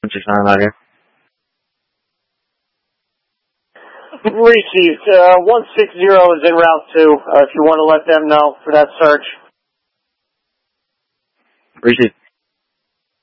769 out here. Received. 160 is en route to, if you want to let them know for that search. Received.